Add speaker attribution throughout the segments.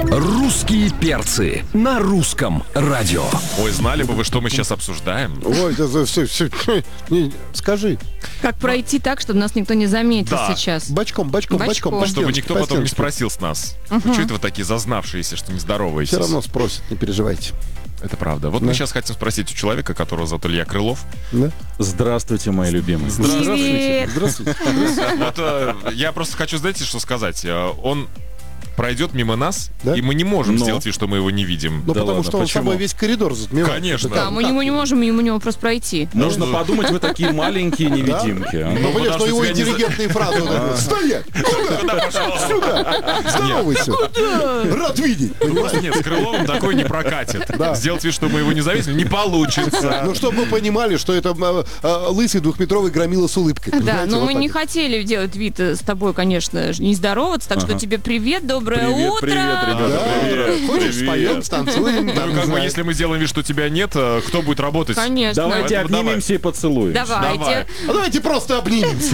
Speaker 1: Русские перцы на русском радио.
Speaker 2: Ой, знали бы вы, что мы сейчас обсуждаем?
Speaker 3: Ой, скажи.
Speaker 4: Как пройти так, чтобы нас никто не заметил
Speaker 2: Да.
Speaker 4: сейчас?
Speaker 3: Бочком.
Speaker 2: Чтобы никто
Speaker 3: по
Speaker 2: потом не
Speaker 3: стенке.
Speaker 2: спросил с нас. Что это вы такие зазнавшиеся, что не здороваетесь?
Speaker 3: Все равно спросят, не переживайте.
Speaker 2: Это правда. Вот мы сейчас хотим спросить у человека, которого зовут Илья Крылов.
Speaker 3: Да?
Speaker 5: Здравствуйте, мои любимые.
Speaker 4: Привет.
Speaker 3: Здравствуйте.
Speaker 2: Вот я просто хочу, знаете, что сказать? Он пройдет мимо нас,
Speaker 3: Да?
Speaker 2: и мы не можем
Speaker 5: Но.
Speaker 2: сделать вид, что мы его не видим.
Speaker 3: Ну,
Speaker 5: Да
Speaker 3: потому
Speaker 5: ладно,
Speaker 3: что он
Speaker 5: почему?
Speaker 3: собой весь коридор затмевает.
Speaker 2: Конечно.
Speaker 3: Это
Speaker 4: Да,
Speaker 3: как?
Speaker 4: мы не можем мимо него просто пройти.
Speaker 5: Можно подумать, вы такие маленькие невидимки. а?
Speaker 3: Ну, понимаешь, что
Speaker 2: потому
Speaker 3: его
Speaker 2: что тебя не
Speaker 3: интеллигентные фразы. Стоять! Куда? Сюда! Здоровайся! Рад видеть!
Speaker 2: Просто нет, с Крыловым такой не прокатит.
Speaker 3: Да.
Speaker 2: Сделать вид, что мы его не заметили, не получится.
Speaker 3: Ну, чтобы вы понимали, что это лысый двухметровый громила с улыбкой.
Speaker 4: Да,
Speaker 3: понимаете,
Speaker 4: но
Speaker 3: вот
Speaker 4: мы
Speaker 3: так
Speaker 4: не
Speaker 3: вот.
Speaker 4: хотели делать вид с тобой, конечно, не здороваться, так что тебе привет, доброе
Speaker 5: Привет,
Speaker 4: утро.
Speaker 5: привет, ребята.
Speaker 3: Да,
Speaker 5: Привет,
Speaker 3: хочешь,
Speaker 5: привет.
Speaker 3: споем, станцуем?
Speaker 2: Ну,
Speaker 3: там,
Speaker 2: как
Speaker 3: не
Speaker 2: бы,
Speaker 3: знаю.
Speaker 2: если мы сделаем вид, что тебя нет, кто будет работать?
Speaker 4: Конечно.
Speaker 5: Давайте
Speaker 2: Поэтому
Speaker 5: обнимемся и поцелуем.
Speaker 4: Давайте.
Speaker 3: А давайте просто обнимемся.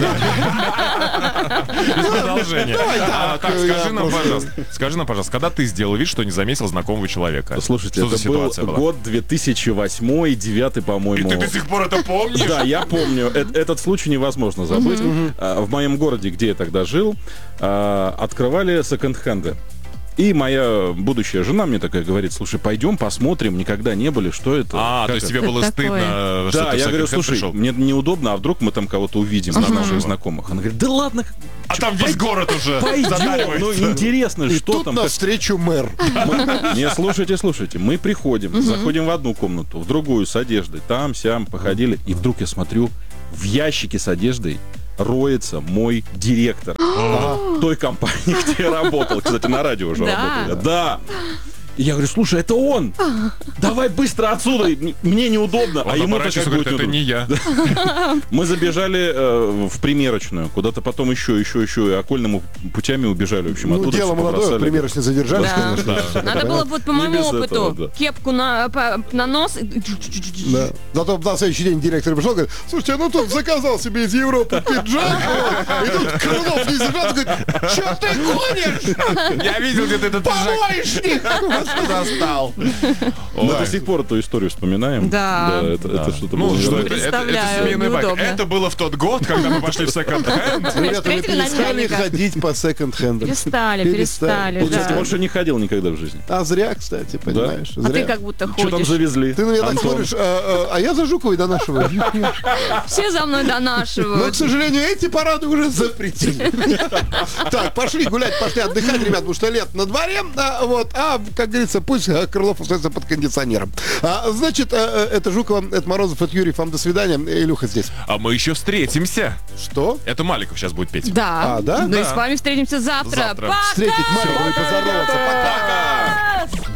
Speaker 2: Без продолжения.
Speaker 3: так,
Speaker 2: Так,
Speaker 3: я
Speaker 2: скажи нам, пожалуйста, когда ты сделал вид, что не заметил знакомого человека?
Speaker 5: Слушайте,
Speaker 2: что за
Speaker 5: это был
Speaker 2: ситуация была?
Speaker 5: год 2008 и 2009,
Speaker 2: И
Speaker 5: по-моему.
Speaker 2: ты до сих пор это помнишь?
Speaker 5: Да, я помню. Этот случай невозможно забыть. В моем городе, где я тогда жил, открывали секонд-хенды. И моя будущая жена мне такая говорит: слушай, пойдем посмотрим, никогда не были, что это?
Speaker 2: А,
Speaker 5: Как
Speaker 2: то есть
Speaker 5: это?»
Speaker 2: тебе было
Speaker 4: Что
Speaker 2: стыдно, что
Speaker 5: Да,
Speaker 2: ты в
Speaker 5: я говорю,
Speaker 2: секонд-хенд
Speaker 5: слушай,
Speaker 2: пришел?
Speaker 5: мне неудобно, а вдруг мы там кого-то увидим из наших знакомых. Она говорит: да ладно,
Speaker 2: А там весь город уже
Speaker 5: пойдем, ну
Speaker 2: затаривается.
Speaker 5: интересно,
Speaker 3: И
Speaker 5: что
Speaker 3: тут
Speaker 5: там.
Speaker 3: навстречу мэр.
Speaker 5: Не, слушайте, мы приходим, заходим в одну комнату, в другую с одеждой, там, сям, походили, и вдруг я смотрю, в ящике с одеждой роется мой директор той компании, где я работал. Кстати, на радио уже
Speaker 4: Да?
Speaker 5: работал. Да. И я говорю: слушай, это он! Давай быстро отсюда! Мне неудобно, а
Speaker 2: Он
Speaker 5: ему-то
Speaker 2: оборачивается
Speaker 5: как
Speaker 2: и говорит:
Speaker 5: будет
Speaker 2: это
Speaker 5: удобно.
Speaker 2: не я.
Speaker 5: Мы забежали в примерочную, куда-то потом еще, и окольными путями убежали. В общем,
Speaker 3: Ну,
Speaker 5: оттуда
Speaker 3: дело
Speaker 5: всё
Speaker 3: молодое,
Speaker 5: побросали.
Speaker 3: примерочно задержались,
Speaker 4: Да.
Speaker 3: конечно.
Speaker 4: Надо было вот по
Speaker 5: Не
Speaker 4: моему
Speaker 5: без
Speaker 4: опыту
Speaker 5: этого, да.
Speaker 4: кепку на нос.
Speaker 3: Да. Зато на следующий день директор пришел и говорит: слушайте, ну тут заказал себе из Европы пиджак, вот, и тут Крылов не зажат, говорит: что ты гонишь?
Speaker 2: Я видел, где ты этот пиджак.
Speaker 3: Помоечник вас застал.
Speaker 5: Мы до сих пор эту историю вспоминаем.
Speaker 4: Да.
Speaker 5: Это что-то
Speaker 2: Ну,
Speaker 5: было
Speaker 2: что
Speaker 5: невероятное.
Speaker 2: это
Speaker 4: Представляю,
Speaker 2: семейный байк.
Speaker 4: неудобно.
Speaker 2: Это было в тот год, когда мы пошли в секонд-хенд.
Speaker 3: Ребята, вы
Speaker 4: встретили
Speaker 3: перестали
Speaker 4: начальника.
Speaker 3: ходить по секонд-хендам.
Speaker 4: Перестали,
Speaker 5: Вот, кстати,
Speaker 4: да.
Speaker 5: больше не ходил никогда в жизни.
Speaker 3: А зря, кстати, понимаешь?
Speaker 4: А ты
Speaker 3: Зря.
Speaker 4: как будто
Speaker 5: Что там
Speaker 4: ходишь.
Speaker 5: завезли?
Speaker 3: Ты на меня так
Speaker 5: Антон?
Speaker 3: смотришь, а я за Жуковой донашиваю.
Speaker 4: Все за мной
Speaker 3: Но,
Speaker 4: донашивают.
Speaker 3: к сожалению, эти парады уже запретили. Так, пошли гулять, пошли отдыхать, ребят, потому что лето на дворе. Как говорится, пусть Крылов остается под кондиционером. Значит, это Жукова, это Морозов, это Юрьев. Вам до свидания. Илюха здесь.
Speaker 2: А мы еще встретимся.
Speaker 3: Что?
Speaker 2: Это Маликов сейчас будет петь.
Speaker 4: Да.
Speaker 3: А, да?
Speaker 4: Ну и
Speaker 2: Да.
Speaker 4: с вами встретимся завтра.
Speaker 2: Завтра.
Speaker 4: Пока!
Speaker 3: Встретить Марьеву и поздороваться. Пока!